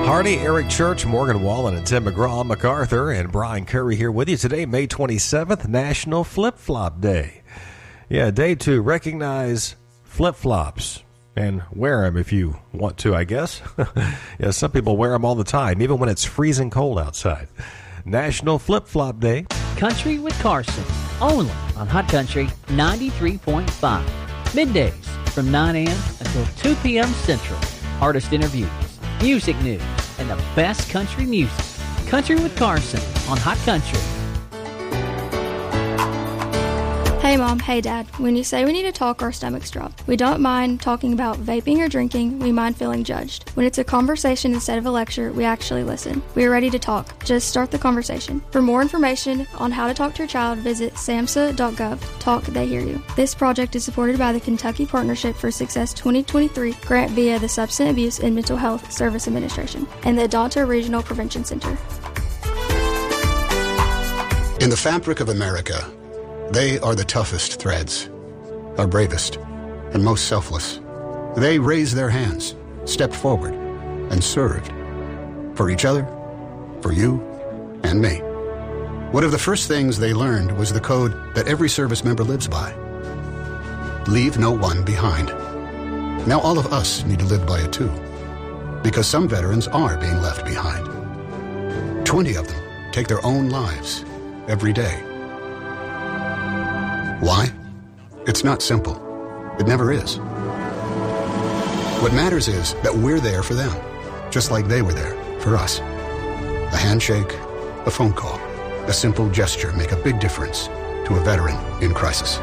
Hardy, Eric Church, Morgan Wallen, and Tim McGraw, MacArthur, and Brian Curry here with you today, May 27th, National Flip-Flop Day. Yeah, a day to recognize flip-flops and wear them if you want to, I guess. Yeah, some people wear them all the time, even when it's freezing cold outside. National Flip-Flop Day. Country with Carson, only on Hot Country 93.5. Middays from 9 a.m. until 2 p.m. Central. Artist interviews, music news, and the best country music. Country with Carson on Hot Country. Hey Mom, hey Dad. When you say we need to talk, our stomachs drop. We don't mind talking about vaping or drinking, we mind feeling judged. When it's a conversation instead of a lecture, we actually listen. We are ready to talk. Just start the conversation. For more information on how to talk to your child, visit samhsa.gov. Talk, they hear you. This project is supported by the Kentucky Partnership for Success 2023 grant via the Substance Abuse and Mental Health Service Administration and the Adonta Regional Prevention Center. In the fabric of America, they are the toughest threads, our bravest, and most selfless. They raised their hands, stepped forward, and served. For each other, for you, and me. One of the first things they learned was the code that every service member lives by. Leave no one behind. Now all of us need to live by it too, because some veterans are being left behind. 20 of them take their own lives every day. Why? It's not simple. It never is. What matters is that we're there for them, just like they were there for us. A handshake, a phone call, a simple gesture make a big difference to a veteran in crisis.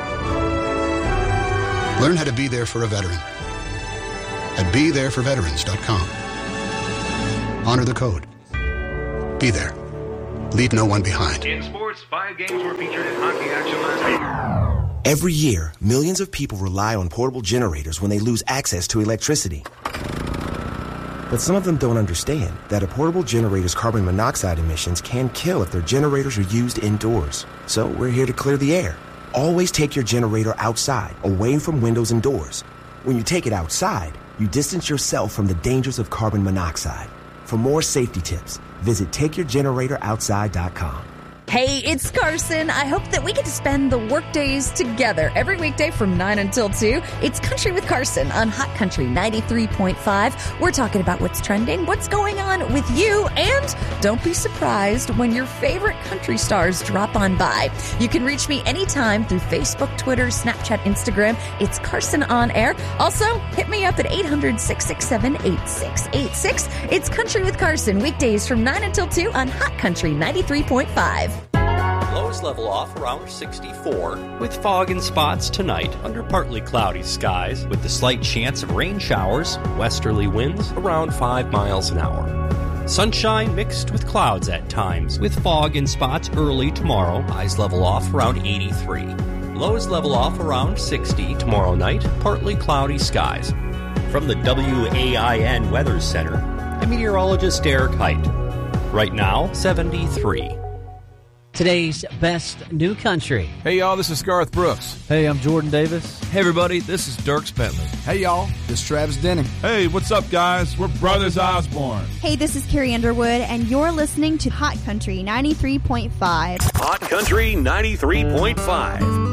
Learn how to be there for a veteran at BeThereForVeterans.com. Honor the code. Be there. Leave no one behind. In sports, 5 games were featured in hockey action last week. Every year, millions of people rely on portable generators when they lose access to electricity. But some of them don't understand that a portable generator's carbon monoxide emissions can kill if their generators are used indoors. So we're here to clear the air. Always take your generator outside, away from windows and doors. When you take it outside, you distance yourself from the dangers of carbon monoxide. For more safety tips, visit TakeYourGeneratorOutside.com. Hey, it's Carson. I hope that we get to spend the workdays together every weekday from 9 until 2. It's Country with Carson on Hot Country 93.5. We're talking about what's trending, what's going on with you, and don't be surprised when your favorite country stars drop on by. You can reach me anytime through Facebook, Twitter, Snapchat, Instagram. It's Carson On Air. Also, hit me up at 800-667-8686. It's Country with Carson, weekdays from 9 until 2 on Hot Country 93.5. Lows level off around 64, with fog and spots tonight under partly cloudy skies, with the slight chance of rain showers, westerly winds around 5 miles an hour. Sunshine mixed with clouds at times, with fog and spots early tomorrow, highs level off around 83. Lows level off around 60 tomorrow night, partly cloudy skies. From the WAIN Weather Center, I'm meteorologist Derek Height. Right now, 73. Today's best new country. Hey, y'all, this is Garth Brooks. Hey, I'm Jordan Davis. Hey, everybody, this is Dierks Bentley. Hey, y'all, this is Travis Denning. Hey, what's up, guys? We're Brothers Osborne. Hey, this is Carrie Underwood, and you're listening to Hot Country 93.5. Hot Country 93.5.